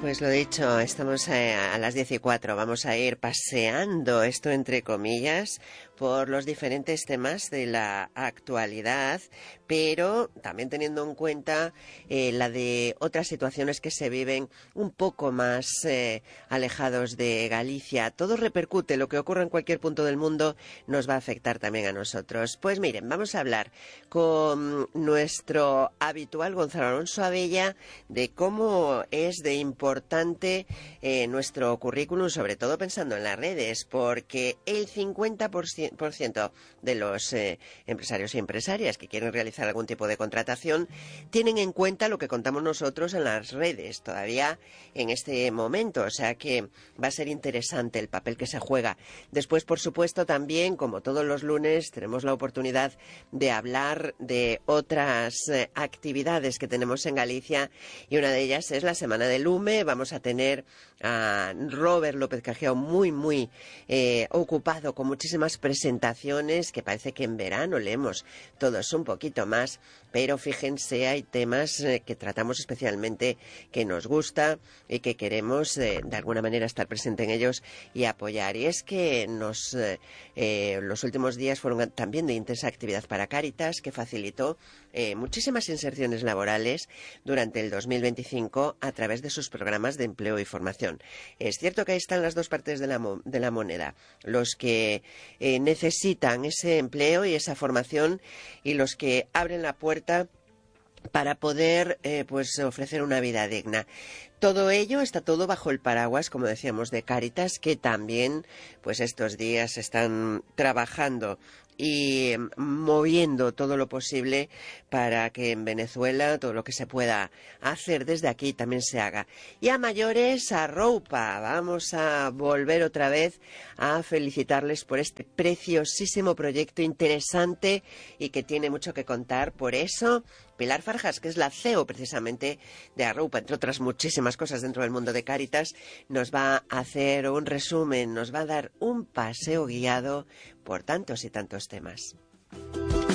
Pues lo dicho, estamos a las 10:04. Vamos a ir paseando, esto entre comillas, por los diferentes temas de la actualidad, pero también teniendo en cuenta la de otras situaciones que se viven un poco más alejados de Galicia. Todo repercute, lo que ocurre en cualquier punto del mundo nos va a afectar también a nosotros. Pues miren, vamos a hablar con nuestro habitual Gonzalo Alonso Abella de cómo es de importante nuestro currículum, sobre todo pensando en las redes, porque el 50% de los empresarios y empresarias que quieren realizar algún tipo de contratación tienen en cuenta lo que contamos nosotros en las redes todavía en este momento, o sea que va a ser interesante el papel que se juega. Después, por supuesto, también, como todos los lunes, tenemos la oportunidad de hablar de otras actividades que tenemos en Galicia, y una de ellas es la Semana del Lume. Vamos a tener a Robert López Cajiao muy ocupado con muchísimas presentaciones, que parece que en verano leemos todos un poquito más, pero fíjense, hay temas que tratamos especialmente que nos gusta y que queremos de alguna manera estar presente en ellos y apoyar. Y es que los últimos días fueron también de intensa actividad para Cáritas, que facilitó muchísimas inserciones laborales durante el 2025 a través de sus programas de empleo y formación. Es cierto que ahí están las dos partes de la moneda, los que necesitan ese empleo y esa formación, y los que abren la puerta para poder pues ofrecer una vida digna. Todo ello está todo bajo el paraguas, como decíamos, de Cáritas, que también pues estos días están trabajando y moviendo todo lo posible para que en Venezuela todo lo que se pueda hacer desde aquí también se haga. Y a mayores, a Roupa, vamos a volver otra vez a felicitarles por este preciosísimo proyecto interesante y que tiene mucho que contar. Por eso, Pilar Farjas, que es la CEO precisamente de Arroupa, entre otras muchísimas cosas dentro del mundo de Cáritas, nos va a hacer un resumen, nos va a dar un paseo guiado por tantos y tantos temas.